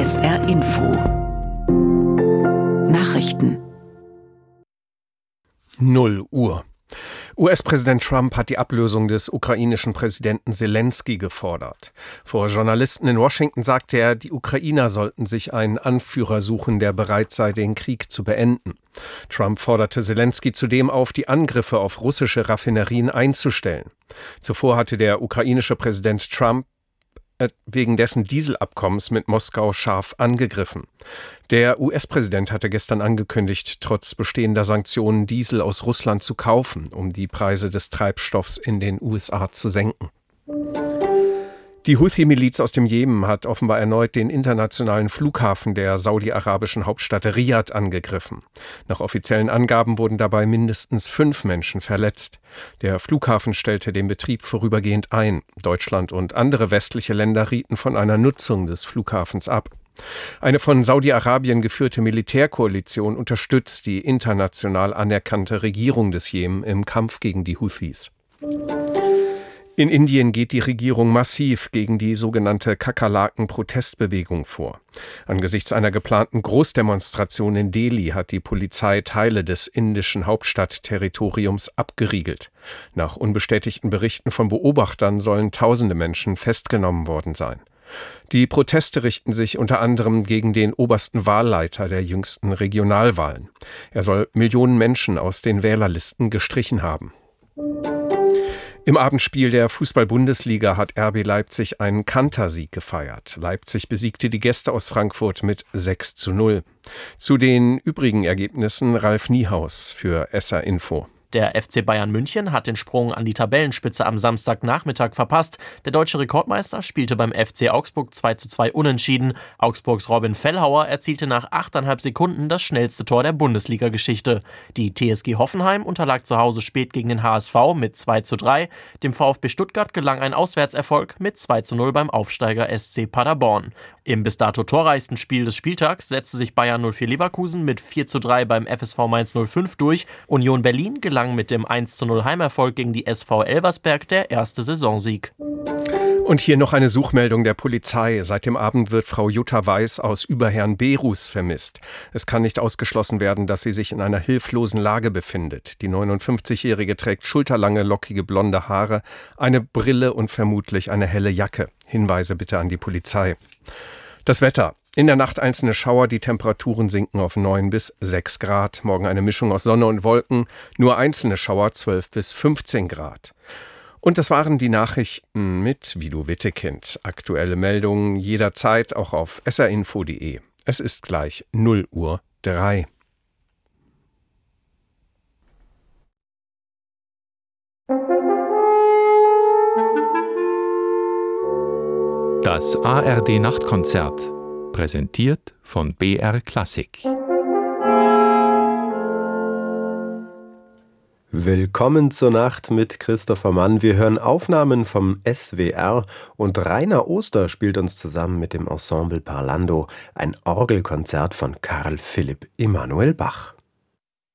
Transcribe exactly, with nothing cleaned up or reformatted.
S R Info Nachrichten. null Uhr. U S-Präsident Trump hat die Ablösung des ukrainischen Präsidenten Selenskyj gefordert. Vor Journalisten in Washington sagte er, die Ukrainer sollten sich einen Anführer suchen, der bereit sei, den Krieg zu beenden. Trump forderte Selenskyj zudem auf, die Angriffe auf russische Raffinerien einzustellen. Zuvor hatte der ukrainische Präsident Trump wegen dessen Dieselabkommens mit Moskau scharf angegriffen. Der U S-Präsident hatte gestern angekündigt, trotz bestehender Sanktionen Diesel aus Russland zu kaufen, um die Preise des Treibstoffs in den U S A zu senken. Die Houthi-Miliz aus dem Jemen hat offenbar erneut den internationalen Flughafen der saudi-arabischen Hauptstadt Riad angegriffen. Nach offiziellen Angaben wurden dabei mindestens fünf Menschen verletzt. Der Flughafen stellte den Betrieb vorübergehend ein. Deutschland und andere westliche Länder rieten von einer Nutzung des Flughafens ab. Eine von Saudi-Arabien geführte Militärkoalition unterstützt die international anerkannte Regierung des Jemen im Kampf gegen die Houthis. In Indien geht die Regierung massiv gegen die sogenannte Kakerlaken-Protestbewegung vor. Angesichts einer geplanten Großdemonstration in Delhi hat die Polizei Teile des indischen Hauptstadtterritoriums abgeriegelt. Nach unbestätigten Berichten von Beobachtern sollen tausende Menschen festgenommen worden sein. Die Proteste richten sich unter anderem gegen den obersten Wahlleiter der jüngsten Regionalwahlen. Er soll Millionen Menschen aus den Wählerlisten gestrichen haben. Im Abendspiel der Fußball-Bundesliga hat R B Leipzig einen Kantersieg gefeiert. Leipzig besiegte die Gäste aus Frankfurt mit sechs zu null. Zu den übrigen Ergebnissen Ralf Niehaus für S R Info. Der F C Bayern München hat den Sprung an die Tabellenspitze am Samstagnachmittag verpasst. Der deutsche Rekordmeister spielte beim F C Augsburg zwei zu zwei unentschieden. Augsburgs Robin Fellhauer erzielte nach achteinhalb Sekunden das schnellste Tor der Bundesliga-Geschichte. Die T S G Hoffenheim unterlag zu Hause spät gegen den H S V mit zwei zu drei. Dem VfB Stuttgart gelang ein Auswärtserfolg mit zwei zu null beim Aufsteiger S C Paderborn. Im bis dato torreichsten Spiel des Spieltags setzte sich Bayern null vier Leverkusen mit vier zu drei beim F S V Mainz null fünf durch. Union Berlin gelang mit dem eins zu null Heimerfolg gegen die S V Elversberg der erste Saisonsieg. Und hier noch eine Suchmeldung der Polizei. Seit dem Abend wird Frau Jutta Weiß aus Überherrn-Behrus vermisst. Es kann nicht ausgeschlossen werden, dass sie sich in einer hilflosen Lage befindet. Die neunundfünfzigjährige trägt schulterlange, lockige blonde Haare, eine Brille und vermutlich eine helle Jacke. Hinweise bitte an die Polizei. Das Wetter. In der Nacht einzelne Schauer, die Temperaturen sinken auf neun bis sechs Grad. Morgen eine Mischung aus Sonne und Wolken, nur einzelne Schauer zwölf bis fünfzehn Grad. Und das waren die Nachrichten mit Vido Wittekind. Aktuelle Meldungen jederzeit auch auf s r info punkt d e. Es ist gleich null Uhr drei. Das A R D-Nachtkonzert. Präsentiert von B R Klassik. Willkommen zur Nacht mit Christopher Mann. Wir hören Aufnahmen vom S W R und Rainer Oster spielt uns zusammen mit dem Ensemble Parlando ein Orgelkonzert von Karl Philipp Emanuel Bach.